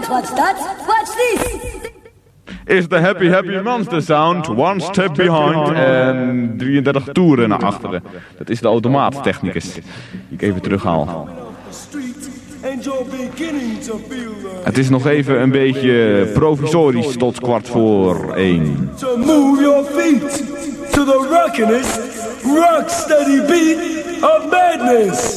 watch that. Watch this. Is de Happy Monster Sound one step behind en 33 toeren naar achteren. Dat is de automaattechnicus. Die ik even terughaal. Het is nog even een beetje provisorisch tot 1:15. So move your feet to the rockin'est, rock steady beat of madness.